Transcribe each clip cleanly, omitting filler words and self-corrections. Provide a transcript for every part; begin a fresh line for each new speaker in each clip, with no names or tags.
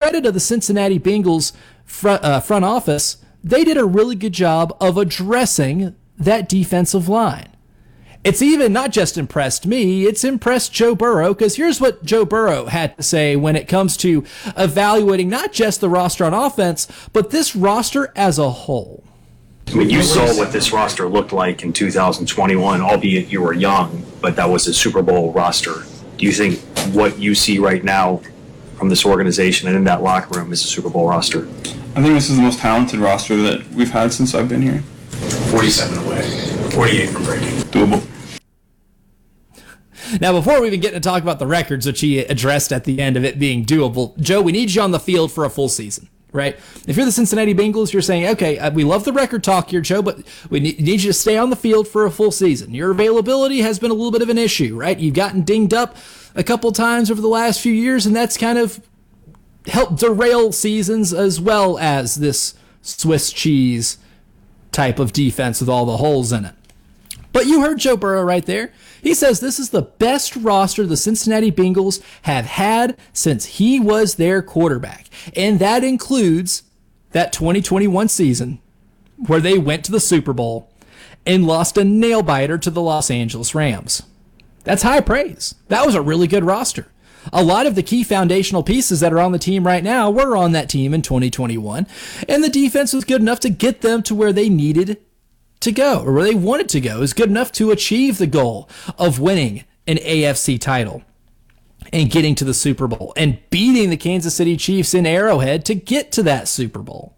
credit of the Cincinnati Bengals front office, they did a really good job of addressing that defensive line. It's even not just impressed me, it's impressed Joe Burrow, because here's what Joe Burrow had to say when it comes to evaluating not just the roster on offense, but this roster as a whole.
I mean, you saw what this roster looked like in 2021, albeit you were young, but that was a Super Bowl roster. Do you think what you see right now from this organization and in that locker room is a Super Bowl roster?
I think this is the most talented roster that we've had since I've been here.
47 away, 48 from breaking.
Doable.
Now, before we even get to talk about the records, which he addressed at the end of it being doable, Joe, we need you on the field for a full season, right? If you're the Cincinnati Bengals, you're saying, okay, we love the record talk here, Joe, but we need you to stay on the field for a full season. Your availability has been a little bit of an issue, right? You've gotten dinged up a couple times over the last few years, and that's kind of helped derail seasons as well as this Swiss cheese type of defense with all the holes in it. But you heard Joe Burrow right there. He says this is the best roster the Cincinnati Bengals have had since he was their quarterback. And that includes that 2021 season where they went to the Super Bowl and lost a nail-biter to the Los Angeles Rams. That's high praise. That was a really good roster. A lot of the key foundational pieces that are on the team right now were on that team in 2021, and the defense was good enough to get them to where they needed to go, or where they wanted to go. It was good enough to achieve the goal of winning an AFC title and getting to the Super Bowl and beating the Kansas City Chiefs in Arrowhead to get to that Super Bowl.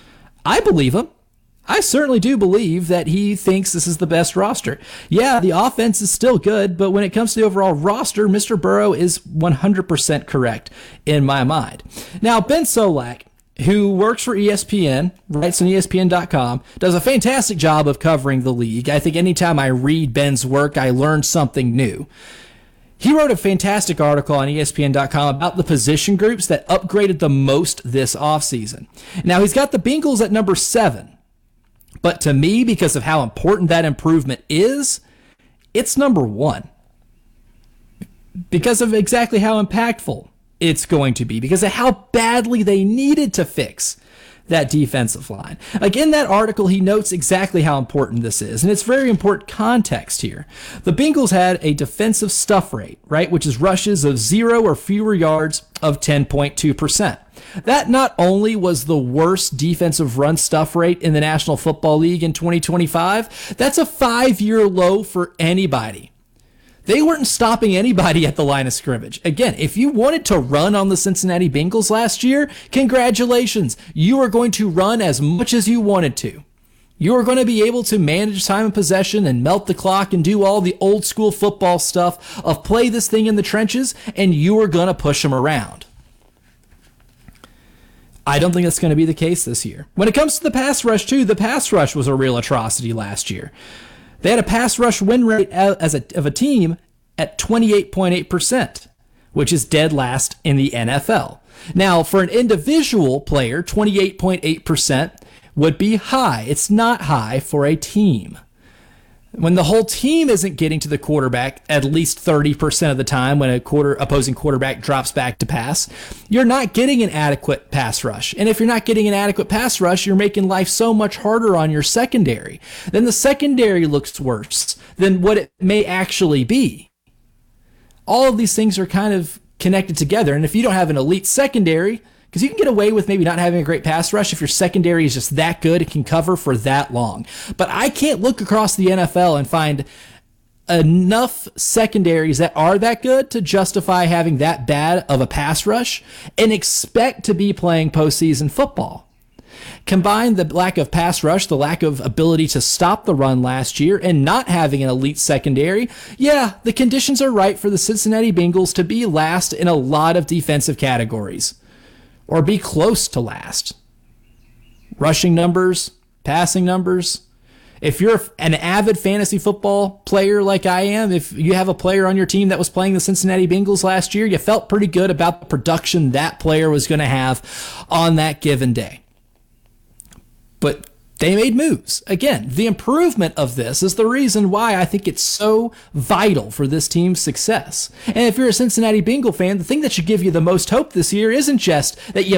I believe him. I certainly do believe that he thinks this is the best roster. Yeah, the offense is still good, but when it comes to the overall roster, Mr. Burrow is 100% correct in my mind. Now, Ben Solak, who works for ESPN, writes on ESPN.com, does a fantastic job of covering the league. I think anytime I read Ben's work, I learn something new. He wrote a fantastic article on ESPN.com about the position groups that upgraded the most this offseason. Now, he's got the Bengals at number 7. But to me, because of how important that improvement is, it's number 1. Because of exactly how impactful it's going to be, because of how badly they needed to fix that defensive line. Like in that article, he notes exactly how important this is, and it's very important context here. The Bengals had a defensive stuff rate, right, which is rushes of 0 or fewer yards of 10.2%. That not only was the worst defensive run stuff rate in the National Football League in 2025, that's a 5-year low for anybody. They weren't stopping anybody at the line of scrimmage. Again, if you wanted to run on the Cincinnati Bengals last year, congratulations. You are going to run as much as you wanted to. You are going to be able to manage time of possession and melt the clock and do all the old school football stuff of play this thing in the trenches, and you are going to push them around. I don't think that's going to be the case this year. When it comes to the pass rush, too, the pass rush was a real atrocity last year. They had a pass rush win rate of a team at 28.8%, which is dead last in the NFL. Now, for an individual player, 28.8% would be high. It's not high for a team. When the whole team isn't getting to the quarterback at least 30% of the time when opposing quarterback drops back to pass, you're not getting an adequate pass rush. And if you're not getting an adequate pass rush, you're making life so much harder on your secondary. Then the secondary looks worse than what it may actually be. All of these things are kind of connected together. And if you don't have an elite secondary, because you can get away with maybe not having a great pass rush if your secondary is just that good, it can cover for that long. But I can't look across the NFL and find enough secondaries that are that good to justify having that bad of a pass rush and expect to be playing postseason football. Combine the lack of pass rush, the lack of ability to stop the run last year, and not having an elite secondary, yeah, the conditions are right for the Cincinnati Bengals to be last in a lot of defensive categories. Or be close to last. Rushing numbers, passing numbers. If you're an avid fantasy football player like I am, if you have a player on your team that was playing the Cincinnati Bengals last year, you felt pretty good about the production that player was going to have on that given day. But they made moves. Again, the improvement of this is the reason why I think it's so vital for this team's success. And if you're a Cincinnati Bengal fan, the thing that should give you the most hope this year isn't just that you